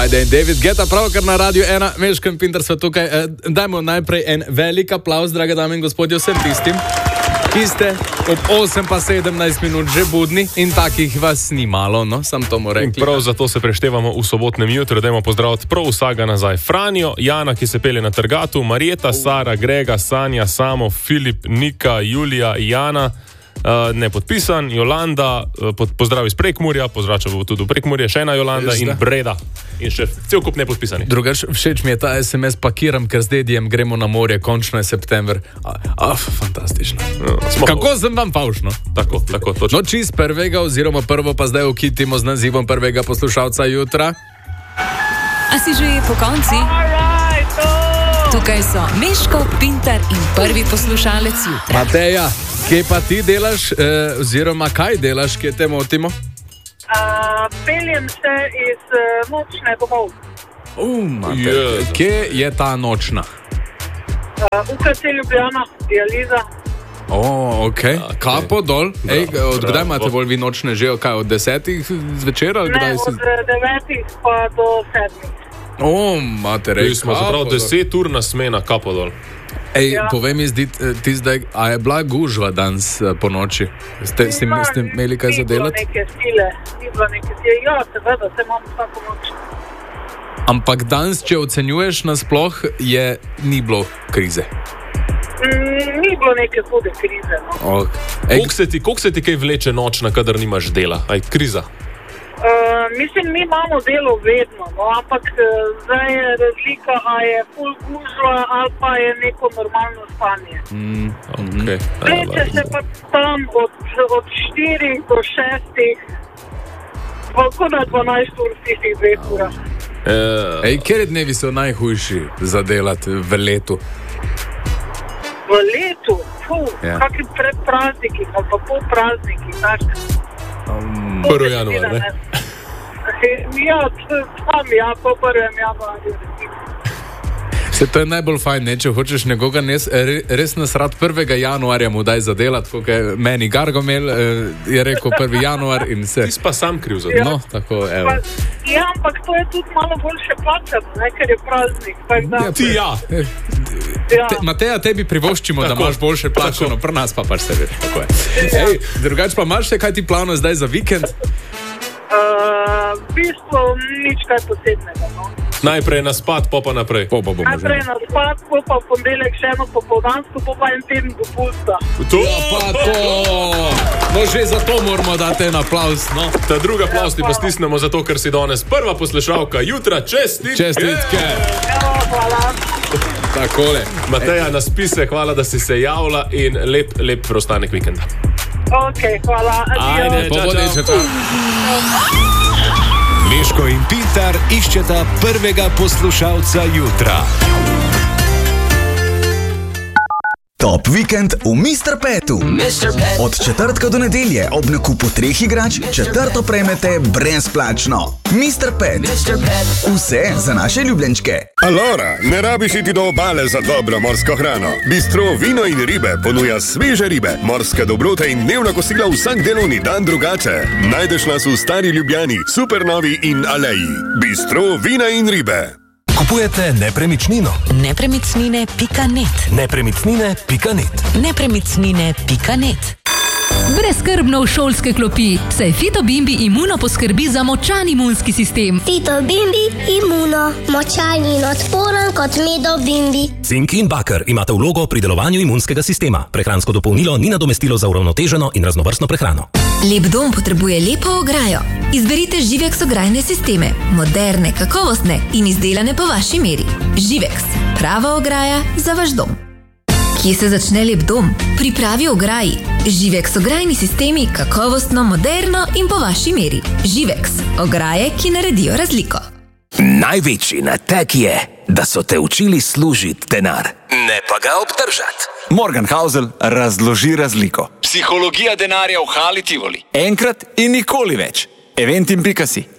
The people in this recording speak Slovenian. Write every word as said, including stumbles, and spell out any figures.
Ajde, David Guetta, pravkar na Radiu ena, Meško in Pintar sva tukaj. E, dajmo najprej en velik aplauz, drage dame in gospodje, vsem tistim, ki ste ob osem pa sedemnajst minut že budni in takih vas ni malo, no, sam to mu rekli. Prav zato se preštevamo v sobotnem jutru, dajmo pozdraviti prav vsaga nazaj. Franjo, Jana, ki se pelje na Trgatu, Marjeta, Sara, Grega, Sanja, Samo, Filip, Nika, Julija, Jana, Uh, nepodpisan, Jolanda, uh, pod, pozdrav iz Prekmurja, pozdrav tudi v Prekmurje, še ena Jolanda in Breda. In še cel kup nepodpisani. Drugač, všeč mi je ta es em es, pakiram, ker z dedijem gremo na morje, končno je september. Ah, fantastično. No, Kako sem vam favšno? Tako, tako, točno. No, čist prvega, oziroma prvo pa zdaj ukitimo z nazivom prvega poslušalca jutra. A si že po konci? Tukaj so Meško, Pintar in prvi poslušalec jutra. Mateja, kje pa ti delaš, eh, oziroma kaj delaš, kje te motimo? Uh, peljem se iz uh, nočne domov. Uh, Mateja, kje je ta nočna? Uh, U K C Ljubljana, dializa. O, oh, ok. Kapo dol. Ej, od kdaj imate bolj vi nočne že? Kaj, od desetih zvečer? Ali Ne, kdaj si... od devetih pa do sedmih. O, materej, Mi smo se prav deset ur na smena, kapo dol. Ej, Ja. povej mi zdi, ti zdaj, a je bila gužva danes eh, po noči? Ste, ste, ste imeli kaj za delati? Ni bilo neke sile, ni bilo neke sile. Ja, seveda, se imamo vsako noč. Ampak danes, če ocenjuješ nasploh, je ni bilo krize. Mm, ni bilo neke hude krize. No. Okay. Ej, Koliko se, ti, koliko se ti kaj vleče nočna, kadar nimaš dela? Aj, kriza. Uh, mislim, mi imamo delo vedno, no, ampak uh, zdaj je razlika, a je full gužva ali pa je neko normalno stanje. mm, Okay. Vleče se pa tam od, od štirih do šestih, koliko na dvanajst ur v tistih dveh urah. Uh, Ej, kjer dnevi so najhujši za delati v letu? V letu, fuh, Ja. kakšni predprazniki ali pa po prazniki, tak. Um, prvi januar, ne? Ja, tam ja, po prvem januarju. se to je najbolj fajn, ne? Če hočeš nekoga nes, re, res nasrat prvega januarja mu daj za delati, kot je meni Gargomel, eh, je rekel prvi januar in se... Ti si pa sam kriv za to. Ja. No, tako, evo. Pa, ja, ampak to je tudi malo boljše plačano, ne, ker je praznik. Tak, da, Ja, Ti ja. ja. Te, Mateja, tebi privoščimo, tako, da imaš boljše plačano, pri nas pa pač se veš, tako je. Ej, drugač pa imaš še kaj ti plano zdaj za vikend? Uh, v bistvu nič kaj posebnega. No. Najprej na spad, pa pa naprej. Po, pa bomo Najprej že. na spad, pa v ponedeljek še eno popoldansko, pa en teden dopusta. To, Pa to! No, že zato moramo dati en aplaus, no. ta druga aplauz ti pa stisnemo zato, ker si danes prva poslušalka jutra. Čestitke! Čestitke! Evo, hvala. Takole. Mateja, na spise, hvala, da si se javila in lep, lep preostanek vikenda. Ok, hvala. Ajde, Adijo. čau, Pobodeče, čau. Meško in Pintar iščeta prvega poslušalca jutra. Top vikend v mister Petu. Od četrtka do nedelje ob nakupu treh igrač četrto prejmete brezplačno. mister Pet. Vse za naše ljubljenčke. Alora, ne rabiš iti do obale za dobro morsko hrano. Bistro Vino in ribe ponuja sveže ribe, morske dobrote in dnevna kosila vsak delovni dan drugače. Najdeš nas v Stari Ljubljani, Supernovi in Aleji. Bistro Vina in ribe. Kupujete nepremičnino? Nepremičnine pika net. Nepremičnine pika net. Nepremičnine pika net. Brezskrbno v šolske klopi, saj Fito Bimbi Imuno poskrbi za močan imunski sistem. Fito Bimbi Imuno, močan in odporen kot medo Bimbi. Cink in bakar imata vlogo pri delovanju imunskega sistema. Prehransko dopolnilo ni nadomestilo za uravnoteženo in raznovrstno prehrano. Lep dom potrebuje lepo ograjo. Izberite Živex ograjne sisteme, moderne, kakovostne in izdelane po vaši meri. Živex, prava ograja za vaš dom. Kje se začne lep dom? Pri pravi ograji. Živex ograjni sistemi, kakovostno, moderno in po vaši meri. Živex, ograje, ki naredijo razliko. Največji nateg je, da so te učili služiti denar, ne pa ga obdržati. Morgan Housel razloži razliko. Psihologija denarja v Hali Tivoli. Enkrat in nikoli več. eventim pika si.